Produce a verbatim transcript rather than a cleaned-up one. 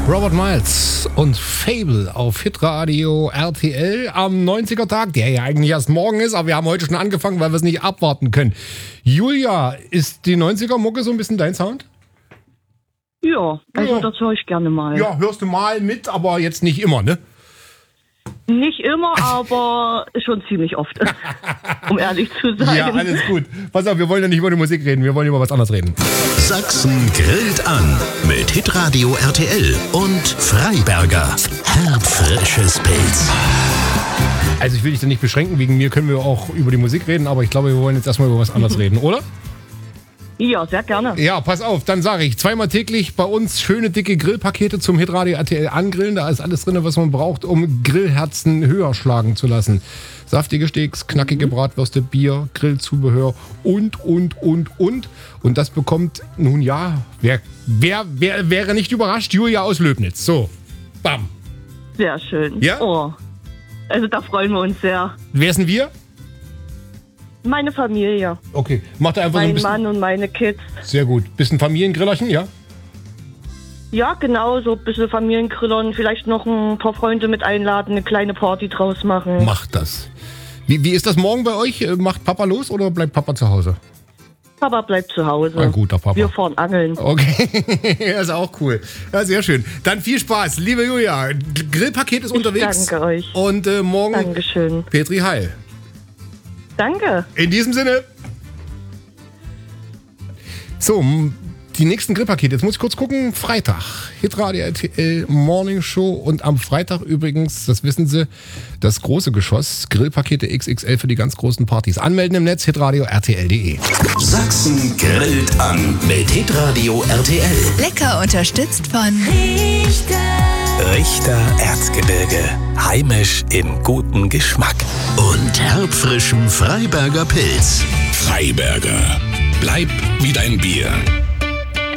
Robert Miles und Fable auf Hitradio R T L am neunziger-Tag, der ja eigentlich erst morgen ist, aber wir haben heute schon angefangen, weil wir es nicht abwarten können. Julia, ist die neunziger-Mucke so ein bisschen dein Sound? Ja, also Ja. das höre ich gerne mal. Ja, hörst du mal mit, aber jetzt nicht immer, ne? Nicht immer, aber schon ziemlich oft, um ehrlich zu sein. Ja, alles gut. Pass auf, wir wollen ja nicht über die Musik reden, wir wollen über was anderes reden. Sachsen grillt an mit Hitradio R T L und Freiberger. Herbfrisches Pilz. Also ich will dich da nicht beschränken, wegen mir können wir auch über die Musik reden, aber ich glaube, wir wollen jetzt erstmal über was anderes reden, oder? Ja, sehr gerne. Ja, pass auf, dann sage ich, zweimal täglich bei uns schöne dicke Grillpakete zum Hitradio R T L angrillen. Da ist alles drin, was man braucht, um Grillherzen höher schlagen zu lassen. Saftige Steaks, knackige Bratwürste, Bier, Grillzubehör und, und, und, und. Und das bekommt, nun ja, wer, wer, wer wäre nicht überrascht? Julia aus Löbnitz. So, bam. Sehr schön. Ja? Oh. Also da freuen wir uns sehr. Wer sind wir? Meine Familie, Okay, macht einfach so ein mein bisschen... Mann und meine Kids. Sehr gut. Bisschen Familiengrillerchen, ja? Ja, genau, so ein bisschen Familiengrillern, vielleicht noch ein paar Freunde mit einladen, eine kleine Party draus machen. Macht das. Wie, wie ist das morgen bei euch? Macht Papa los oder bleibt Papa zu Hause? Papa bleibt zu Hause. Ein guter Papa. Wir fahren angeln. Okay, das ist auch cool. Ja, sehr schön. Dann viel Spaß, liebe Julia. Grillpaket ist Ich unterwegs. danke euch. Und äh, morgen Dankeschön. Petri Heil. Danke. In diesem Sinne. So, m- die nächsten Grillpakete. Jetzt muss ich kurz gucken. Freitag. Hitradio R T L Morning Show. Und am Freitag übrigens, das wissen Sie, das große Geschoss. Grillpakete X X L für die ganz großen Partys. Anmelden im Netz hitradio r t l punkt d e. Sachsen grillt an mit Hitradio R T L. Lecker unterstützt von Richter Erzgebirge. Heimisch in gutem Geschmack. Und herbfrischem Freiberger Pilz. Freiberger. Bleib wie dein Bier.